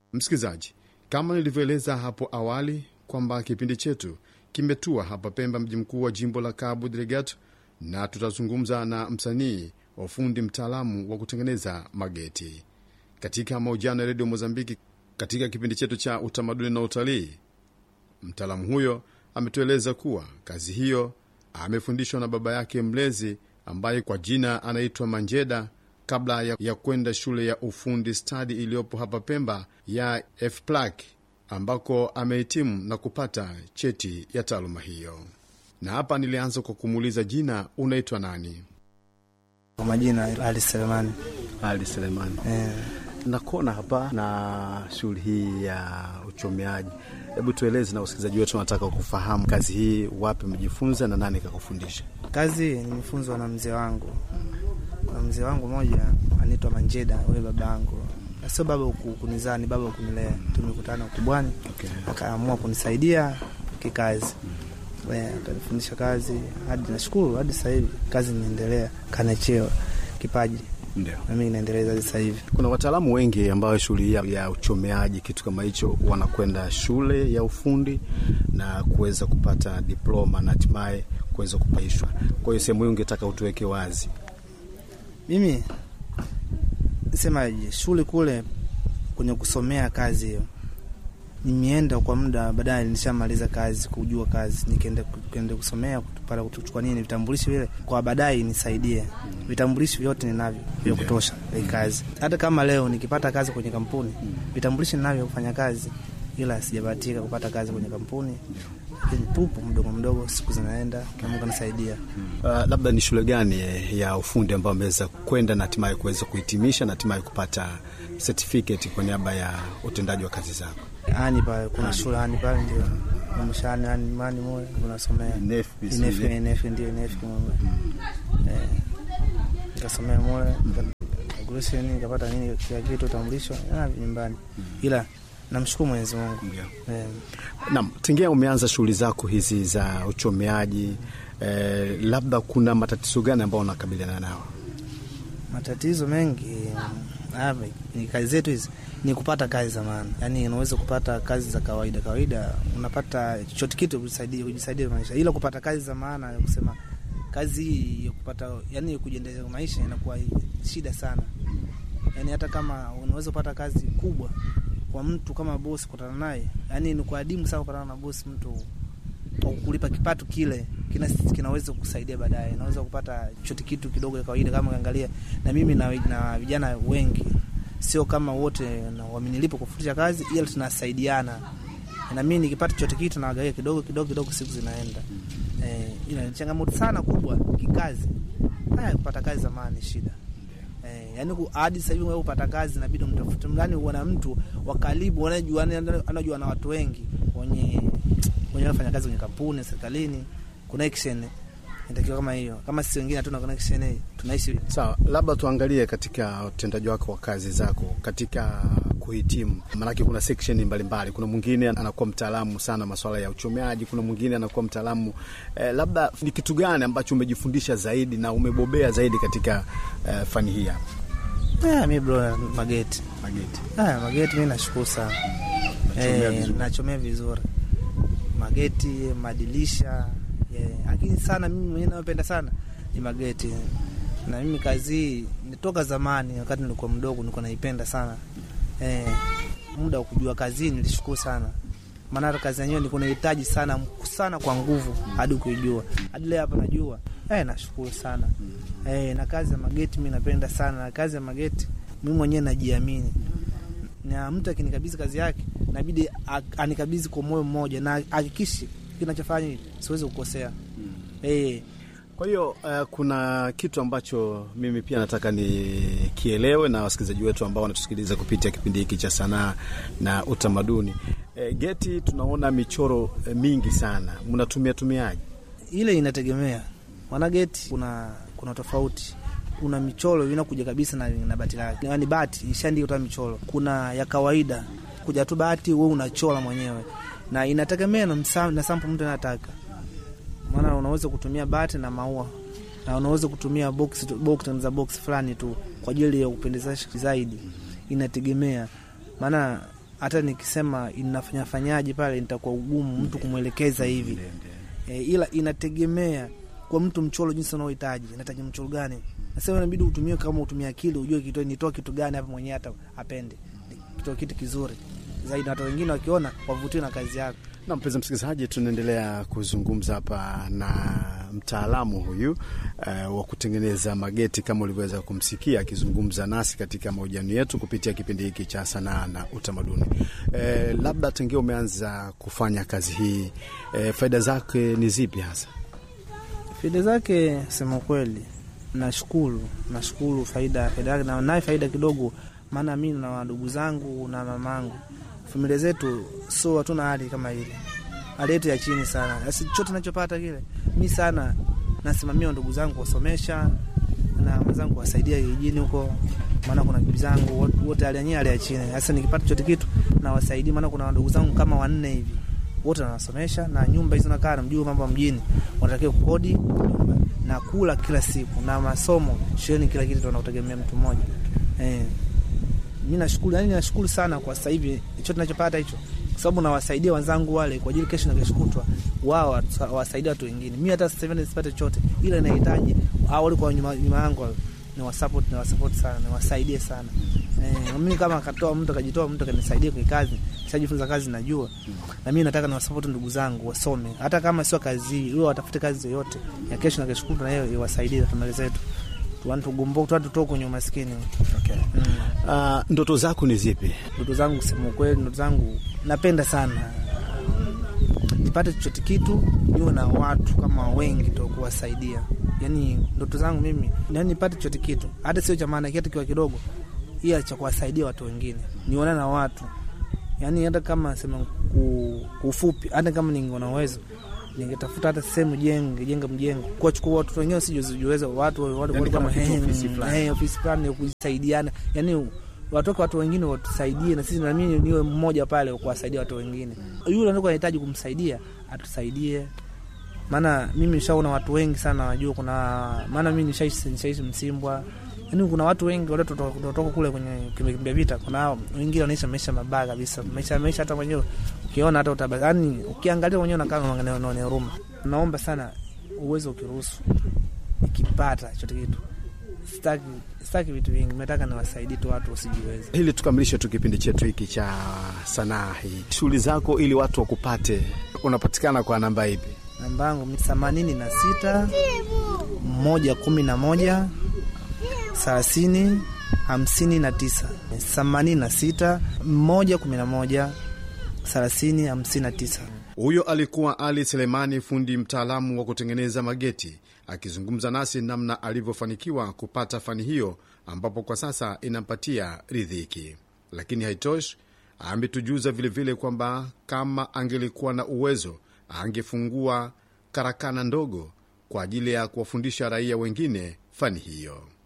Msikilizaji, kama nilivyoeleza hapo awali kwamba kipindi chetu kimetua hapa Pemba, mji mkuu wa jimbo la Cabo Delgado, na tutazungumza na msanii wa ufundi mtaalamu wa kutengeneza mageti. Katika mahojiano ya Radio Mozambiki katika kipindi chetu cha utamaduni na utalii, mtaalamu huyo ametueleza kuwa kazi hiyo amefundishwa na baba yake mlezi ambaye kwa jina anaitwa Manjeda, kabla ya kwenda shule ya ufundi stadi iliyopo hapa Pemba ya FPLAC, ambako amehitimu na kupata cheti ya taaluma hiyo. Na hapa nilianza kwa kumuuliza jina, unaitwa nani? Kwa majina Ali Selemani. Ali Selemani. Nakona hapa na shule hii ya uchomeaji. Hebu tueleze na usikilizaji wetu, wanataka kufahamu kazi hii, wapi mjifunza na nani kakufundisha? Kazi nimefunzwa na mzee wangu. Na mzee wangu mmoja anaitwa Manjeda, yule baba yangu. Sio baba kunizaa, ni baba kunilea. Tumekutana ukubwani. Okay. Akaamua kunisaidia kikazi. Akanifundisha kazi hadi nashukuru hadi sasa hivi kazi inaendelea, kana cheo kipaji. Ndio. Na mimi naendeleza hadi sasa hivi. Kuna wataalamu wengi ambao shule ya uchomeaji kitu kama hicho wanakwenda shule ya ufundi na kuweza kupata diploma na hatimaye kuweza kupaishwa. Kwa hiyo sehemu hiyo ungetaka utuweke wazi. Mimi semaje, shule kule kwenye kusomea kazi hiyo nimeenda kwa muda, baadaye nilishamaliza kazi, kujua kazi, nikaenda kusomea para kuchukua nini vitambulisho vile kwa baadaye nisaidie. Vitambulisho vyote ninavyo vya kutosha kwa kazi. Hata kama leo nikipata kazi kwenye kampuni, vitambulisho ninavyo kufanya kazi, ila sijabahatika kupata kazi kwenye kampuni. Lakini tupo mdogo siku zinaenda, kama Mungu anasaidia. Labda ni shule gani ya ufundi ambayo ameweza kwenda na hatimaye kuweza kuhitimisha na hatimaye kupata certificate kwa niaba ya utendaji wa kazi zako? Pale kuna shule pale ndio mshani mani moyo tunasomea NF ndio nikasomea moyo graduation, nikapata nini kila kitu tambulisho nyumbani, ila namshukuru Mwenyezi Mungu. Naam, tingia umeanza shughuli zako hizi za uchomeaji, labda kuna matatizo gani ambayo unakabiliana nao? Matatizo mengi. Ni kazi zetu hizi ni kupata kazi za maana. Yaani unaweza kupata kazi za kawaida, unapata chochote kitu kujisaidia maisha. Ila kupata kazi za maana, kusema kazi hii ya kupata, yani kujiendeleza kwa maisha, inakuwa shida sana. Yaani hata kama unaweza kupata kazi kubwa kwa mtu kama boss kutana naye, yani ni kwa adimu sana kutana na boss mtu kulipa kipato kile kinaweza kukusaidia baadaye. Unaweza kupata chochote kitu kidogo ya kawaida. Kama angalia na mimi na vijana wengi, sio kama wote wamenilipa kufundisha kazi, ila tunasaidiana. Na mimi nikipata chochote kitu naangalia kidogo siku zinaenda. Ila ni changamoto sana kubwa kikazi. Kupata kazi zamani shida. Yani hadi sasa hivi wewe upata kazi inabidi mtafute mgani, uone mtu wa karibu, anajua na watu wengi wenye wanafanya kazi kwenye kampuni, serikalini, connection inatakiwa kama hiyo. Kama sisi wengine hatuna connection tunaishi. Sawa, labda tuangalie katika utendaji wako wa kazi zako katika kuhitimu. Maana kuna section mbalimbali. Kuna mwingine anakuwa mtaalamu sana masuala ya uchomeaji, kuna mwingine anakuwa mtaalamu labda ni kitu gani ambacho umejifundisha zaidi na umebobea zaidi katika fani hii hapa? Mimi bro, mageti. Mageti mimi nashukuru sana. Nachomea vizuri. Mageti, madilisha, lakini sana mimi mwenyewe napenda sana ni mageti. Na mimi kazi hii nitoka zamani, wakati nilikuwa mdogo nilikuwa naipenda sana. Muda wa kujua kazi hii nilishukuru sana. Maana kazi yenyewe nilikuwa nahitaji sana kwa nguvu hadi kuijua. Hadi leo hapa najua. Nashukuru sana. Na kazi ya mageti mimi napenda sana. Na kazi ya mageti mimi mwenyewe najiamini. Na mtu akinikabidhi kazi yake, inabidi anikabidhi kwa moyo mmoja na hakikishe kinachofanya siwezi kukosea. Kwa hiyo kuna kitu ambacho mimi pia nataka nikielewe na wasikilizaji wetu ambao wanatusikiliza kupitia kipindi hiki cha sanaa na utamaduni. Geti tunaona michoro mingi sana. Mnatumiaje? Ile inategemea. Wana geti kuna tofauti. Kuna michoro inakuja kabisa na bati lake. Yaani bati ishaandika tu michoro. Kuna ya kawaida, kuja tu bati wewe unachora mwenyewe. Na inategemea na sample mtu anataka. Maana unaweza kutumia bati na maua. Na unaweza kutumia box za box fulani tu kwa ajili ya kupendezesha zaidi. Inategemea. Maana hata nikisema inafanyaje pale nitakuwa ugumu mtu kumwelekeza hivi. Ila inategemea kwa mtu mchoro jinsi unaohitaji. Unahitaji mchoro gani? Nasema inabidi utumie, kama utumie akili ujue kitu nitoa kitu gani hapa mwenyewe hata apende. Kitu kizuri zaidi hata wengine wakiona wavutiwe na kazi yako. Na mpenzi msikilizaji, tunaendelea kuzungumza hapa na mtaalamu huyu wa kutengeneza mageti, kama ulivyoweza kumsikia akizungumza nasi katika mahojiano yetu kupitia kipindi hiki cha sanaa na utamaduni. Labda tangia umeanza kufanya kazi hii, faida zake ni zipi hasa? Faida zake sema kweli nashukuru faida yake, na naye faida kidogo, maana mimi na ndugu zangu na mamangu, familia zetu sio hatuna hali kama ile. Hali yetu ya chini sana. Sasa chote ninachopata kile, mimi sana nasimamia ndugu zangu wasomesha na wenzangu wasaidia kijijini huko, maana kuna bibi zangu wote hali ya chini. Sasa nikipata chote kitu na wasaidia, maana kuna ndugu zangu kama 4 hivi. Wote nawasomesha, na nyumba hizo nakaa na mjua mambo mjini. Wanatakiwa kukodi na kula kila siku na masomo, shuleni, kila kitu tunategemea mtu mmoja. Mimi nashukuru sana kwa sasa hivi hicho tunachopata hicho, kwa sababu nawasaidia wenzangu wale kwa ajili kesho na kesho kutwa wao wasaidia watu wengine. Mimi hata sasa hivi nisipate chochote, ila inahitaji hao wale kwa nyuma yangu ni wasupport sana, niwasaidie sana. Mimi kama akatoa mtu akajitoa mtu kanisaidia kwa kazi, sijajifunza kazi najua. Na mimi nataka niwasupport ndugu zangu wasome, hata kama sio kazi hii, wao watafute kazi yoyote ya kesho na kesho kutwa, na yeye iwasaidie familia zetu. Tutoke kwenye umaskini. Okay. Ndoto zako ni zipi? Ndoto zangu kusema kweli, ndoto zangu napenda sana nipate chochote kitu, niwe na watu kama wengi tu kuwasaidia. Yaani ndoto zangu mimi ni nipate chochote kitu, hata sio jamani kitu kiwa kidogo, ila cha kuwasaidia watu wengine. Nione na watu. Yaani hata kama sema kufupi, hata kama ningeona uwezo ningetafuta hata sehemu jenga mjengo kwa chukua watu wengine usijiweza watu kama ofisi plan ya kusaidiana. Yaani watu wengine watusaidie na sisi, na mimi niwe mmoja pale kuwasaidia watu wengine. Yule anataka anahitaji kumsaidia atusaidie, maana mimi nishaona watu wengi sana wajua kuna, maana mimi nishaishi Msimbwa. Yaani kuna watu wengi wale kutoka kule kwenye kimbia vita, kuna wengine wanaishi maisha mabaya kabisa, maisha hata mwenyewe ukiona hata utabazani, ukiangalia mwenyewe unakaa unaona huruma. Naomba sana uwezo ukiruhusu, nikipata chote kitu, sitaki vitu vingi, nataka niwasaidie tu watu usijiweze. Ili tukamilishe tu kipindi chetu hiki cha sanaa hii, shughuli zako ili watu wakupate, unapatikana kwa namba ipi? Namba yangu 86 111 30 59 86 111 30 59. Huyo alikuwa Ali Selemani, fundi mtaalamu wa kutengeneza mageti, akizungumza nasi namna alivyofanikiwa kupata fani hiyo, ambapo kwa sasa inampatia riziki. Lakini haitoshi, ametujuza vile kwamba kama angelikuwa na uwezo angefungua karakana ndogo kwa ajili ya kuwafundisha raia wengine fani hiyo.